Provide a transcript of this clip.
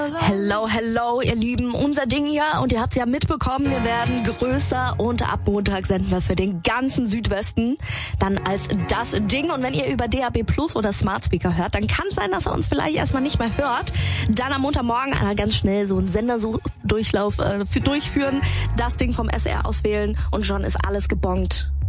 Hello, hello, ihr Lieben. Unser Ding hier, und ihr habt es ja mitbekommen, wir werden größer und ab Montag senden wir für den ganzen Südwesten dann als das Ding. Und wenn ihr über DAB Plus oder Smart Speaker hört, dann kann es sein, dass ihr uns vielleicht erstmal nicht mehr hört. Dann am Montagmorgen einmal ganz schnell so einen Sendersuchdurchlauf durchführen, das Ding vom SR auswählen und schon ist alles gebongt.